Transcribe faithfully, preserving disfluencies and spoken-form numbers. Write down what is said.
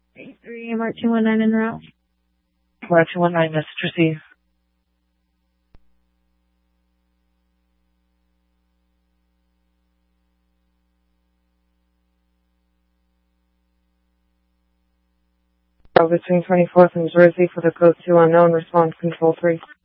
eight three, Mark two one nine in route. Mark two one nine, message received. Between twenty-fourth and Jersey for the code two unknown, response control three.